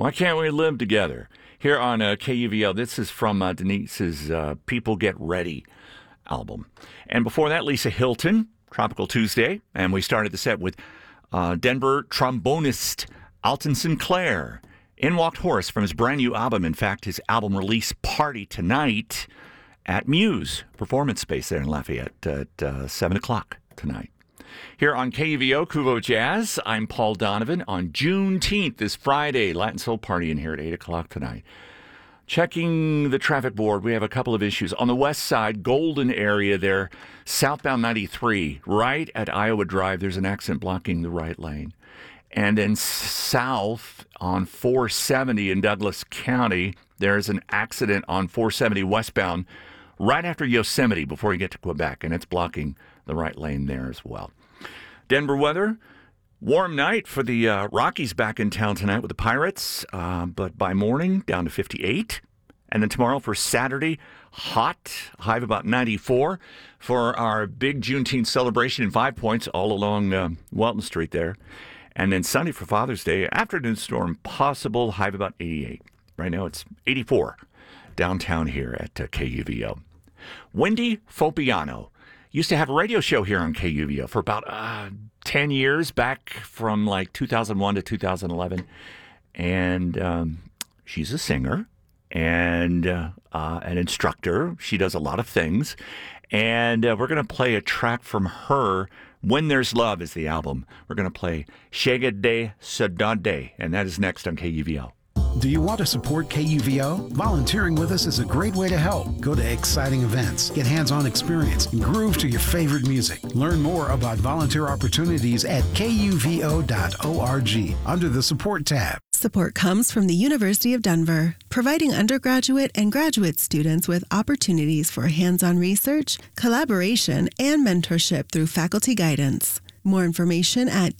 Why can't we live together? Here on KUVO, this is from Denise's People Get Ready album. And before that, Lisa Hilton, Tropical Tuesday. And we started the set with Denver trombonist Alton Sinclair. In walked Horace from his brand new album. In fact, his album release party tonight at Muse Performance Space there in Lafayette at 7 o'clock tonight. Here on KUVO, Kuvo Jazz, I'm Paul Donovan. On Juneteenth, this Friday, Latin Soul Party in here at 8 o'clock tonight. Checking the traffic board, we have a couple of issues. On the west side, Golden area there, southbound 93, right at Iowa Drive, there's an accident blocking the right lane. And then south on 470 in Douglas County, there's an accident on 470 westbound right after Yosemite before you get to Quebec, and it's blocking the right lane there as well. Denver weather, warm night for the Rockies back in town tonight with the Pirates, but by morning down to 58. And then tomorrow for Saturday, hot, high of about 94 for our big Juneteenth celebration in 5 Points all along Walton Street there. And then Sunday for Father's Day, afternoon storm possible, high of about 88. Right now it's 84 downtown here at KUVO. Wendy Fopiano used to have a radio show here on KUVO for about 10 years, back from like 2001 to 2011. And she's a singer and an instructor. She does a lot of things. And we're going to play a track from her. When There's Love is the album. We're going to play Chega de Saudade, and that is next on KUVO. Do you want to support KUVO? Volunteering with us is a great way to help. Go to exciting events, get hands-on experience, and groove to your favorite music. Learn more about volunteer opportunities at kuvo.org under the Support tab. Support comes from the University of Denver, providing undergraduate and graduate students with opportunities for hands-on research, collaboration, and mentorship through faculty guidance. More information at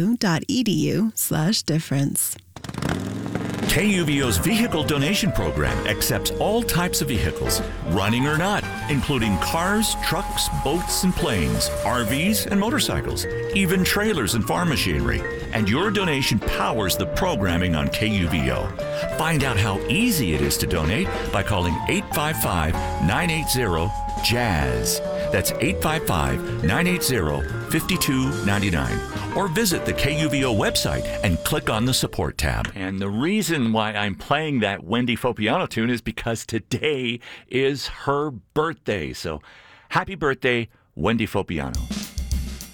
du.edu/difference. KUVO's vehicle donation program accepts all types of vehicles, running or not, including cars, trucks, boats, and planes, RVs, and motorcycles, even trailers and farm machinery. And your donation powers the programming on KUVO. Find out how easy it is to donate by calling 855-980-JAZZ. That's 855-980-5299. Or visit the KUVO website and click on the Support tab. And the reason why I'm playing that Wendy Fopiano tune is because today is her birthday. So happy birthday, Wendy Fopiano.